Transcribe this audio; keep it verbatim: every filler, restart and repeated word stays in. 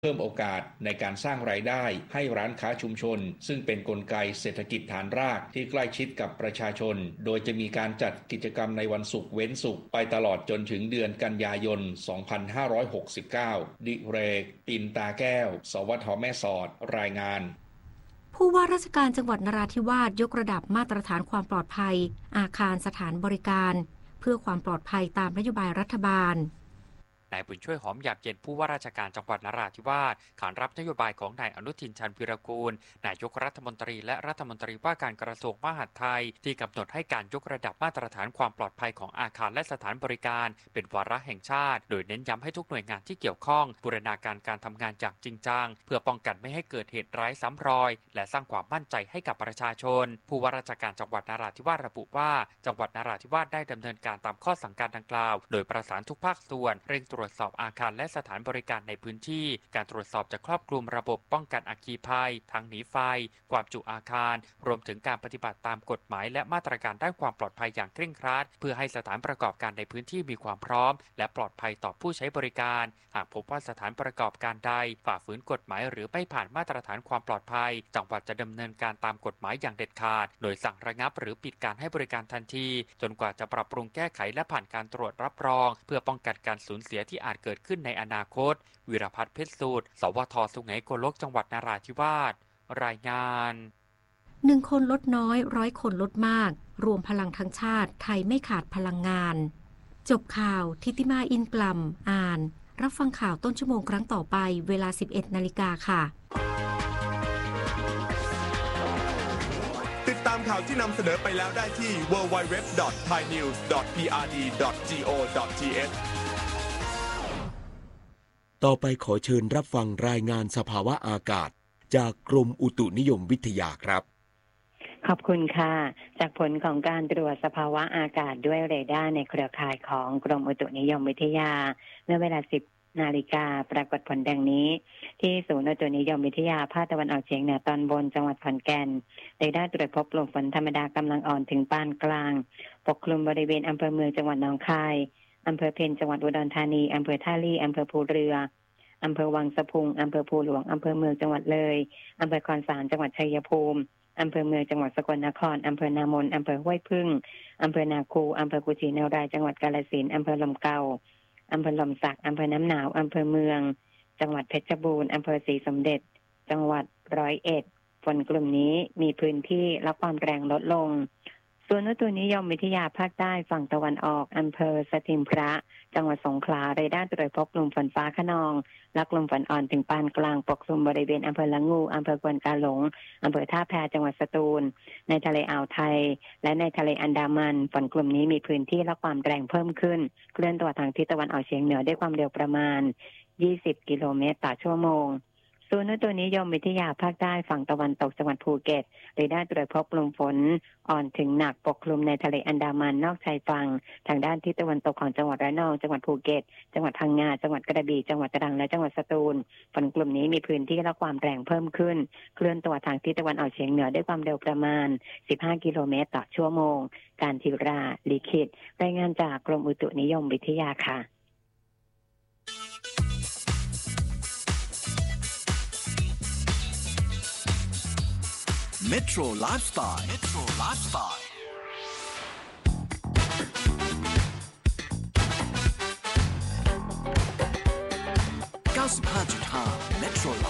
เพิ่มโอกาสในการสร้างรายได้ให้ร้านค้าชุมชนซึ่งเป็นกลไกเศรษฐกิจฐานรากที่ใกล้ชิดกับประชาชนโดยจะมีการจัดกิจกรรมในวันศุกร์เว้นศุกร์ไปตลอดจนถึงเดือนกันยายน สองพันห้าร้อยหกสิบเก้า ดิเรก ปินตาแก้ว สวท แม่สอด รายงานผู้ว่าราชการจังหวัดนราธิวาสยกระดับมาตรฐานความปลอดภัยอาคารสถานบริการเพื่อความปลอดภัยตามนโยบายรัฐบาลนายบุญช่วยหอมหยาบเย็นผู้ว่าราชการจังหวัดนราธิวาสขานรับนโยบายของนายอนุทินชาญวิรากูลนายกรัฐมนตรีและรัฐมนตรีว่าการกระทรวงมหาดไทยที่กำหนดให้การยกระดับมาตรฐานความปลอดภัยของอาคารและสถานบริการเป็นวาระแห่งชาติโดยเน้นย้ำให้ทุกหน่วยงานที่เกี่ยวข้องบูรณาการการทำงานอย่างจริงจังเพื่อป้องกันไม่ให้เกิดเหตุร้ายซ้ำรอยและสร้างความมั่นใจให้กับประชาชนผู้ว่าราชการจังหวัดนราธิวาสระบุว่าจังหวัดนราธิวาสได้ดำเนินการตามข้อสั่งการดังกล่าวโดยประสานทุกภาคส่วนเร่งตรวจสอบอาคารและสถานบริการในพื้นที่การตรวจสอบจะครอบคลุมระบบป้องกันอัคคีภัยทางหนีไฟความจุอาคารรวมถึงการปฏิบัติตามกฎหมายและมาตรการด้านความปลอดภัยอย่างเคร่งครัดเพื่อให้สถานประกอบการในพื้นที่มีความพร้อมและปลอดภัยต่อผู้ใช้บริการหากพบว่าสถานประกอบการใดฝ่าฝืนกฎหมายหรือไม่ผ่านมาตรฐานความปลอดภัยจังหวัดจะดำเนินการตามกฎหมายอย่างเด็ดขาดโดยสั่งระงับหรือปิดการให้บริการทันทีจนกว่าจะปรับปรุงแก้ไขและผ่านการตรวจรับรองเพื่อป้องกันการสูญเสียที่อาจเกิดขึ้นในอนาคตวิรพัฒน์เพชรสูตรสวทสุไหงโกลกจังหวัดนราธิวาสรายงานหนึ่งคนลดน้อยร้อยคนลดมากรวมพลังทั้งชาติไทยไม่ขาดพลังงานจบข่าวทิติมาอินกลัมอ่านรับฟังข่าวต้นชั่วโมงครั้งต่อไปเวลา สิบเอ็ดนาฬิกาค่ะติดตามข่าวที่นำเสนอไปแล้วได้ที่ ดับเบิลยู ดับเบิลยู ดับเบิลยู ดอท ไทยนิวส์ ดอท พี อาร์ ดี ดอท จี โอ ดอท ที เอชต่อไปขอเชิญรับฟังรายงานสภาวะอากาศจากกรมอุตุนิยมวิทยาครับขอบคุณค่ะจากผลของการตรวจสภาวะอากาศด้วยเรดาร์ในเครือข่ายของกรมอุตุนิยมวิทยาเมื่อเวลา สิบนาฬิกาปรากฏผลดังนี้ที่ศูนย์อุตุนิยมวิทยาภาคตะวันออกเฉียงเหนือตอนบนจังหวัดขอนแก่นเรดาร์ตรวจพบกลุ่มฝนธรรมดากำลังอ่อนถึงปานกลางปกคลุมบริเวณอำเภอเมืองจังหวัดหนองคายอำเภอเพ็ญจังหวัดอุดรธานีอำเภอท่าลี่อำเภอภูเรืออำเภอวังสะพุงอำเภอภูหลวงอำเภอเมืองจังหวัดเลยอำเภอคอนสารจังหวัดชัยภูมิอำเภอเมืองจังหวัดสกลนครอำเภอนามนอำเภอห้วยพึ่งอำเภอนาคูอำเภอกุชินารายจังหวัดกาฬสินธุ์อำเภอลมเก่าอำเภอลมสักอำเภอน้ำหนาวอำเภอเมืองจังหวัดเพชรบูรณ์อำเภอศรีสมเด็จจังหวัดร้อยเอ็ดฝนกลุ่มนี้มีพื้นที่และความแรงลดลงส่วนอุตุนิยมวิทยาภาคใต้ฝั่งตะวันออกอำเภอสถิมพระจังหวัดสงขลาเรดาร์ตรวจพบกลุ่มฝนฟ้าคะนองและกลุ่มฝนอ่อนถึงปานกลางปกคลุมบริเวณอำเภอละงูอำเภอกวนกาหลงอำเภอท่าแพจังหวัดสตูลในทะเลอ่าวไทยและในทะเลอันดามันฝนกลุ่มนี้มีพื้นที่และความแรงเพิ่มขึ้นเคลื่อนตัวทางทิศตะวันออกเฉียงเหนือด้วยความเร็วประมาณยี่สิบกิโลเมตรต่อชั่วโมงศูนย์อุตุนิยมวิทยาภาคใต้ฝั่งตะวันตกจังหวัดภูเก็ตเรดาร์ตรวจพบกลุ่มฝนอ่อนถึงหนักปกคลุมในทะเลอันดามันนอกชายฝั่งทางด้านทิศตะวันตกของจังหวัดระนองจังหวัดภูเก็ตจังหวัดพังงาจังหวัดกระบี่จังหวัดตรังและจังหวัดสตูลฝนกลุ่มนี้มีพื้นที่และความแรงเพิ่มขึ้นเคลื่อนตัวทางทิศตะวันออกเฉียงเหนือด้วยความเร็วประมาณสิบห้ากิโลเมตรต่อชั่วโมงการธิราลิขิตรายงานจากกรมอุตุนิยมวิทยาค่ะ Metro Lifestyle Metro Lifestyle เก้าสิบห้าจุดห้า Metro